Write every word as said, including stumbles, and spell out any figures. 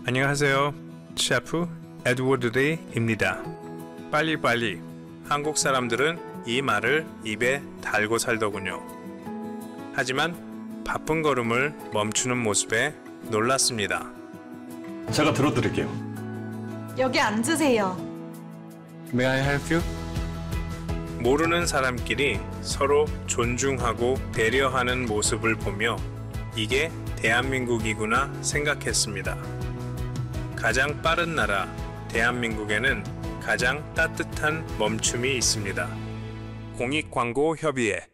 안녕하세요. 셰프 에드워드 레이입니다. 빨리빨리. 한국 사람들은 이 말을 입에 달고 살더군요. 하지만 바쁜 걸음을 멈추는 모습에 놀랐습니다. 제가 들어드릴게요. 여기 앉으세요. May I help you? 모르는 사람끼리 서로 존중하고 배려하는 모습을 보며 이게 대한민국이구나 생각했습니다. 가장 빠른 나라 대한민국에는 가장 따뜻한 멈춤이 있습니다. 공익광고협의회